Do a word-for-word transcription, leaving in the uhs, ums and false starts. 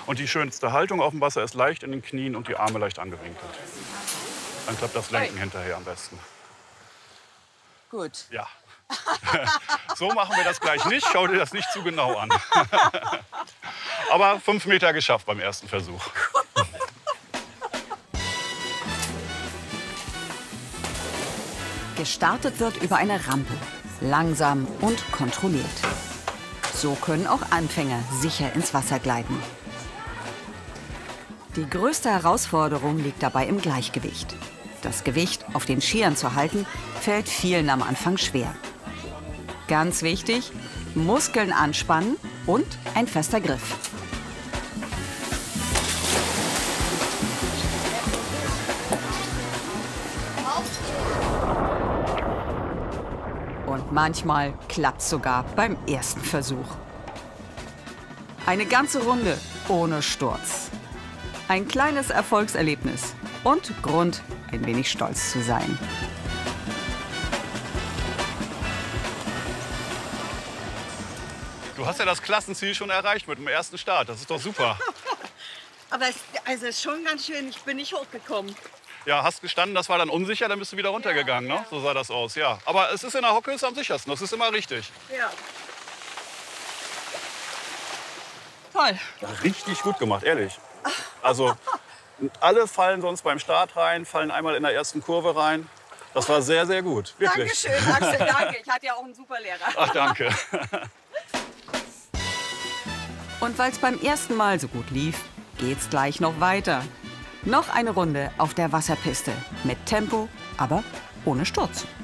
Und die schönste Haltung auf dem Wasser ist leicht in den Knien und die Arme leicht angewinkelt. Dann klappt das Lenken Oi. hinterher am besten. Gut. Ja. So machen wir das gleich nicht. Schau dir das nicht zu genau an. Aber fünf Meter geschafft beim ersten Versuch. Gestartet wird über eine Rampe. Langsam und kontrolliert. So können auch Anfänger sicher ins Wasser gleiten. Die größte Herausforderung liegt dabei im Gleichgewicht. Das Gewicht auf den Skiern zu halten, fällt vielen am Anfang schwer. Ganz wichtig, Muskeln anspannen und ein fester Griff. Und manchmal klappt es sogar beim ersten Versuch. Eine ganze Runde ohne Sturz. Ein kleines Erfolgserlebnis und Grund, ein wenig stolz zu sein. Du hast ja das Klassenziel schon erreicht mit dem ersten Start. Das ist doch super. Aber es also es ist schon ganz schön, ich bin nicht hochgekommen. Ja, hast gestanden, das war dann unsicher, dann bist du wieder runtergegangen, ne? So sah das aus, ja. Aber es ist in der Hocke ist am sichersten, das ist immer richtig. Ja. Toll. Ja, richtig gut gemacht, ehrlich. Also alle fallen sonst beim Start rein, fallen einmal in der ersten Kurve rein. Das war sehr, sehr gut, wirklich. Dankeschön, Axel, danke. Ich hatte ja auch einen super Lehrer. Ach, danke. Und weil es beim ersten Mal so gut lief, geht's gleich noch weiter. Noch eine Runde auf der Wasserpiste. Mit Tempo, aber ohne Sturz.